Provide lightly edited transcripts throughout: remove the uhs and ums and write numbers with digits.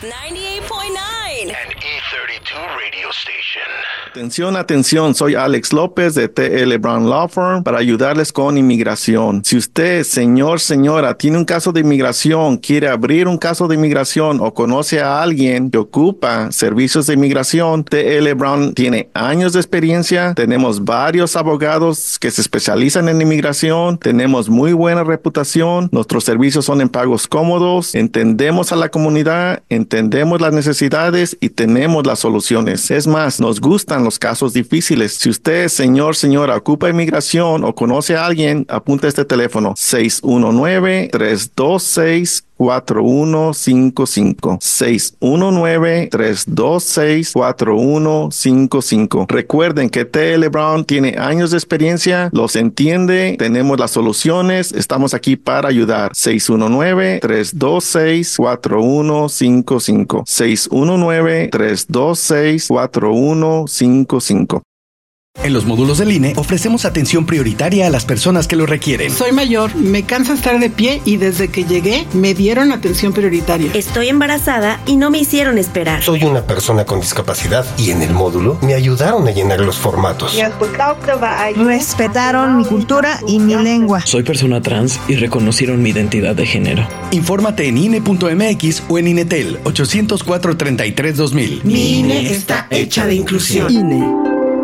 98.9 and E32 radio station. Atención, atención, soy Alex López de T.L. Brown Law Firm para ayudarles con inmigración. Si usted, señor, señora, tiene un caso de inmigración, quiere abrir un caso de inmigración o conoce a alguien que ocupa servicios de inmigración, T.L. Brown tiene años de experiencia. Tenemos varios abogados que se especializan en inmigración. Tenemos muy buena reputación. Nuestros servicios son en pagos cómodos. Entendemos a la comunidad, entendemos las necesidades y tenemos las soluciones. Es más, nos gustan los casos difíciles. Si usted, señor, señora, ocupa inmigración o conoce a alguien, apunte este teléfono: 619-326-4155. 619-326-4155. Recuerden que T.L. Brown tiene años de experiencia, los entiende, tenemos las soluciones, estamos aquí para ayudar. 619-326-4155. 619-326-4155. En los módulos del INE ofrecemos atención prioritaria a las personas que lo requieren. Soy mayor, me cansa estar de pie y desde que llegué me dieron atención prioritaria. Estoy embarazada y no me hicieron esperar. Soy una persona con discapacidad y en el módulo me ayudaron a llenar los formatos. Respetaron mi cultura y mi lengua. Soy persona trans y reconocieron mi identidad de género. Infórmate en INE.mx o en INETEL 800-433-2000. Mi INE está hecha de inclusión. INE.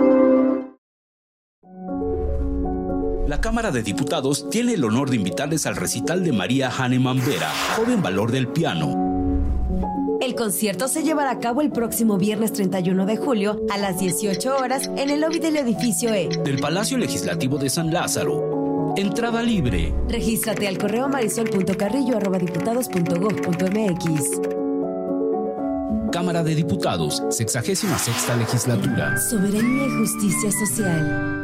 La Cámara de Diputados tiene el honor de invitarles al recital de María Hahnemann Vera, joven valor del piano. El concierto se llevará a cabo el próximo viernes 31 de julio a las 18 horas en el lobby del edificio E del Palacio Legislativo de San Lázaro. Entrada libre. Regístrate al correo marisol.carrillo@diputados.gov.mx. Cámara de Diputados, 66ª Legislatura. Soberanía y justicia social.